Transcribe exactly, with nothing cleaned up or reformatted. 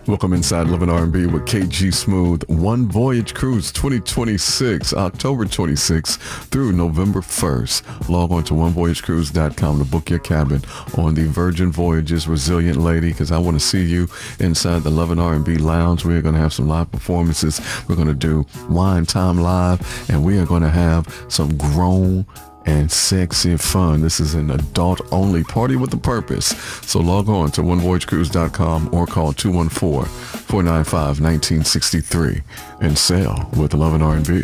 Welcome inside Love and R and B with K G Smooth. One Voyage Cruise twenty twenty-six, October twenty-sixth through November first. Log on to one voyage cruise dot com to book your cabin on the Virgin Voyages Resilient Lady, because I want to see you inside the Love and R and B Lounge. We're going to have some live performances. We're going to do Wine Time Live, and we are going to have some grown and sexy fun. This is an adult-only party with a purpose. So log on to one voyage cruise dot com or call two one four, four nine five, one nine six three and sail with Love and R and B.